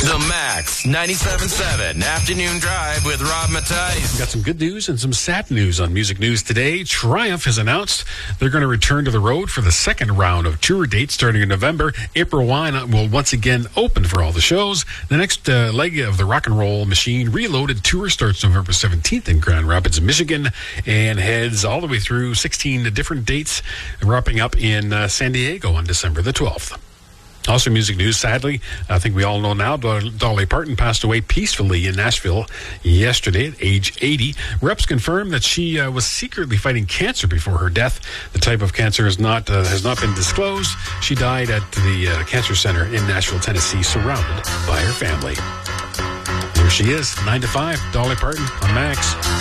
The Max 97.7 Afternoon Drive with Rob Matthijs. Got some good news and some sad news on music news today. Triumph has announced they're going to return to the road for the second round of tour dates starting in November. April Wine will once again open for all the shows. The next leg of the Rock and Roll Machine Reloaded tour starts November 17th in Grand Rapids, Michigan, and heads all the way through 16 different dates, wrapping up in San Diego on December the 12th. Also, music news, sadly, I think we all know now, Dolly Parton passed away peacefully in Nashville yesterday at age 80. Reps confirmed that she was secretly fighting cancer before her death. The type of cancer has not been disclosed. She died at the cancer center in Nashville, Tennessee, surrounded by her family. Here she is, 9 to 5, Dolly Parton on Max.